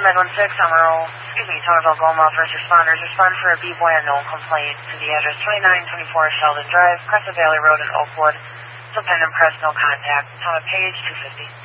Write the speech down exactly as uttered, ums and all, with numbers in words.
Med one six, Amarillo. Excuse me, Tower of Algoma, first responders. Respond for a B-boy unknown complaint to the address twenty-nine twenty-four Sheldon Drive, Crescent Valley Road in Oakwood. Dependent press, no contact. Town of Page, two fifty.